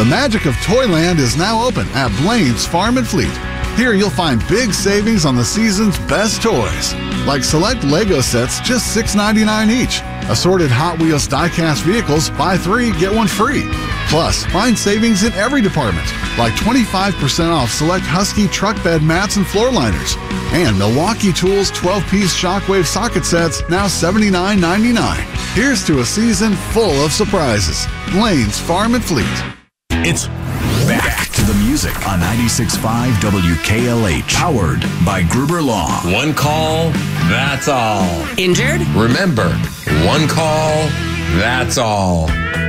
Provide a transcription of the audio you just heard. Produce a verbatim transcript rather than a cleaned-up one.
magic of Toyland is now open at Blaine's Farm and Fleet. Here you'll find big savings on the season's best toys, like select Lego sets just six ninety-nine each. Assorted Hot Wheels die-cast vehicles, buy three, get one free. Plus, find savings in every department, like twenty-five percent off select Husky truck bed mats and floor liners. And Milwaukee Tools twelve-piece Shockwave socket sets, now seventy-nine ninety-nine. Here's to a season full of surprises. Blaine's Farm and Fleet. It's back to the music on ninety-six point five W K L H. Powered by Gruber Law. One call, that's all. Injured? Remember, one call, that's all.